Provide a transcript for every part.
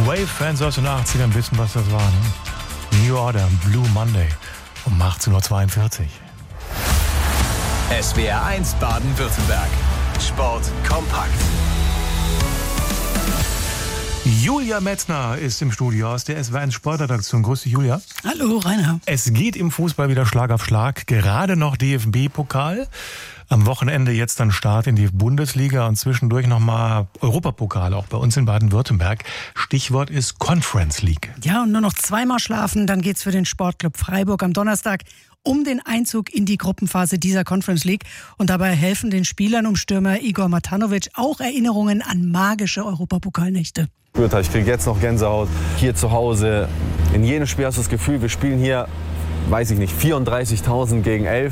Wave-Fans aus den 80ern wissen, was das war. Ne? New Order, Blue Monday um 18.42 Uhr. SWR 1 Baden-Württemberg. Sport kompakt. Julia Metzner ist im Studio aus der SWR 1 Sportredaktion. Grüß dich, Julia. Hallo, Rainer. Es geht im Fußball wieder Schlag auf Schlag. Gerade noch DFB-Pokal. Am Wochenende jetzt dann Start in die Bundesliga und zwischendurch nochmal Europapokal, auch bei uns in Baden-Württemberg. Stichwort ist Conference League. Ja, und nur noch zweimal schlafen, dann geht's für den Sportclub Freiburg am Donnerstag um den Einzug in die Gruppenphase dieser Conference League. Und dabei helfen den Spielern um Stürmer Igor Matanovic auch Erinnerungen an magische Europapokalnächte. Ich kriege jetzt noch Gänsehaut hier zu Hause. In jedem Spiel hast du das Gefühl, wir spielen hier, weiß ich nicht, 34.000 gegen 11.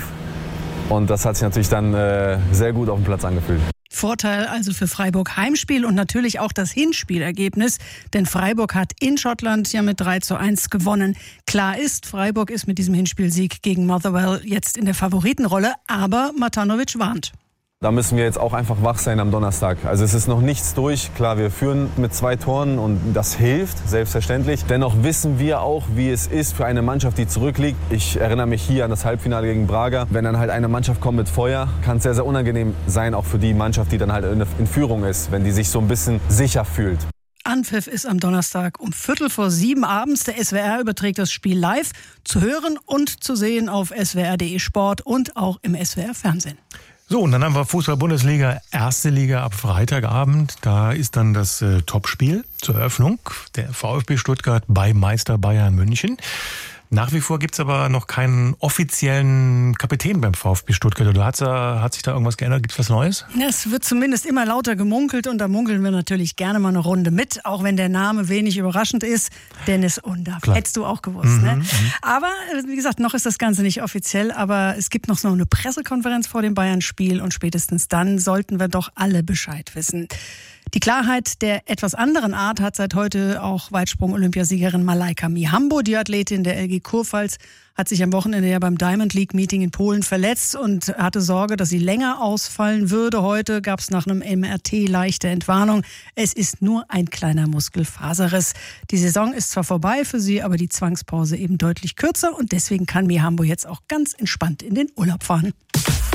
Und das hat sich natürlich dann sehr gut auf dem Platz angefühlt. Vorteil also für Freiburg Heimspiel und natürlich auch das Hinspielergebnis. Denn Freiburg hat in Schottland ja mit 3:1 gewonnen. Klar ist, Freiburg ist mit diesem Hinspielsieg gegen Motherwell jetzt in der Favoritenrolle. Aber Matanovic warnt. Da müssen wir jetzt auch einfach wach sein am Donnerstag. Also es ist noch nichts durch. Klar, wir führen mit 2 Toren und das hilft, selbstverständlich. Dennoch wissen wir auch, wie es ist für eine Mannschaft, die zurückliegt. Ich erinnere mich hier an das Halbfinale gegen Braga. Wenn dann halt eine Mannschaft kommt mit Feuer, kann es sehr, sehr unangenehm sein, auch für die Mannschaft, die dann halt in Führung ist, wenn die sich so ein bisschen sicher fühlt. Anpfiff ist am Donnerstag um 6:45 abends. Der SWR überträgt das Spiel live zu hören und zu sehen auf swr.de Sport und auch im SWR Fernsehen. So, und dann haben wir Fußball-Bundesliga, erste Liga ab Freitagabend. Da ist dann das Topspiel zur Eröffnung, der VfB Stuttgart bei Meister Bayern München. Nach wie vor gibt's aber noch keinen offiziellen Kapitän beim VfB Stuttgart. Oder hat sich da irgendwas geändert? Gibt's was Neues? Es wird zumindest immer lauter gemunkelt und da munkeln wir natürlich gerne mal eine Runde mit, auch wenn der Name wenig überraschend ist. Dennis Undaff. Klar. Hättest du auch gewusst, ne? Aber wie gesagt, noch ist das Ganze nicht offiziell, aber es gibt noch so eine Pressekonferenz vor dem Bayern-Spiel und spätestens dann sollten wir doch alle Bescheid wissen. Die Klarheit der etwas anderen Art hat seit heute auch Weitsprung-Olympiasiegerin Malaika Mihambo. Die Athletin der LG Kurpfalz hat sich am Wochenende ja beim Diamond League Meeting in Polen verletzt und hatte Sorge, dass sie länger ausfallen würde. Heute gab es nach einem MRT leichte Entwarnung. Es ist nur ein kleiner Muskelfaserriss. Die Saison ist zwar vorbei für sie, aber die Zwangspause eben deutlich kürzer und deswegen kann Mihambo jetzt auch ganz entspannt in den Urlaub fahren.